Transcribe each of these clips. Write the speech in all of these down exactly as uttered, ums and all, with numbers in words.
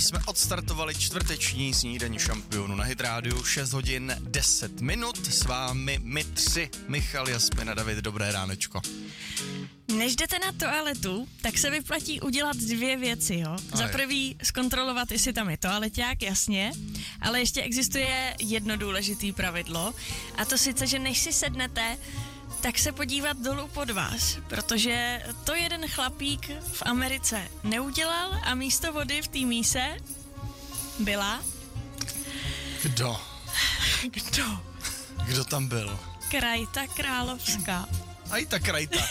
jsme odstartovali čtvrteční snídaní šampionu na Hit rádiu, šest hodin deset minut, s vámi my tři, Michal, Jasmina, David, dobré ránečko. Než jdete na toaletu, tak se vyplatí udělat dvě věci, jo. A Za je. prvý zkontrolovat, jestli tam je toaleťák, jasně, ale ještě existuje jedno důležité pravidlo, a to sice, že než si sednete, tak se podívat dolů pod vás, protože to jeden chlapík v Americe neudělal a místo vody v té míse byla... Kdo? Kdo? Kdo tam byl? Krajta Královská. A i ta krajta.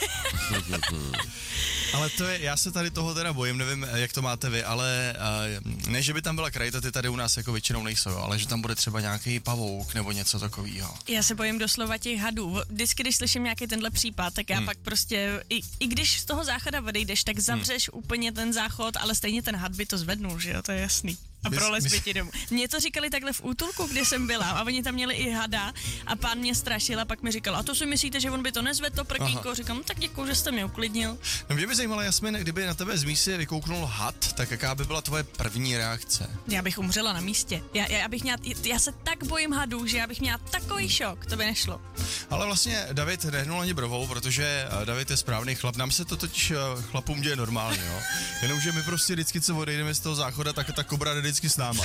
Ale to je, já se tady toho teda bojím, nevím, jak to máte vy, ale uh, ne, že by tam byla krajta, ty tady u nás jako většinou nejsou, jo, ale že tam bude třeba nějaký pavouk nebo něco takového. Já se bojím doslova těch hadů. Vždycky, když slyším nějaký tenhle případ, tak já hmm. pak prostě, i, i když z toho záchoda odejdeš, tak zavřeš hmm. úplně ten záchod, ale stejně ten had by to zvednul, že jo, to je jasný. A Mys, prolez mys... by ti domů. Mně to říkali takhle v útulku, kde jsem byla, a oni tam měli i hada a pán mě strašil a pak mi říkal, a to si myslíte, že on by to nezvedl, to prkínko? Říkám, no, tak děkuju, že jste mě uklidnil. No mě by zajímalo, Jasmin, kdyby na tebe z místy vykouknul had, tak jaká by byla tvoje první reakce? Já bych umřela na místě. Já, já, bych měla, já se tak bojím hadů, že já bych měla takový šok, to by nešlo. Ale vlastně David nehnul ani brovou, protože David je správný chlap. Nám se to totiž chlapům děje normálně, jo. Jenomže my prostě vždycky, co odejdeme z toho záchoda, tak ta kobra jde vždycky s náma.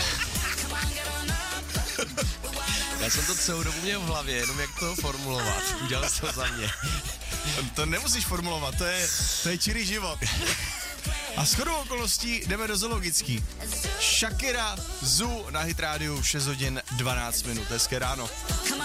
Já jsem to celou dobu měl v hlavě, jenom jak to formulovat. Udělal jsi to za mě. To nemusíš formulovat, to je, to je čirý život. A shodou okolností jdeme do zoologický. Shakira Zoo na Hit rádiu, šest hodin dvanáct minut. Hezké ráno.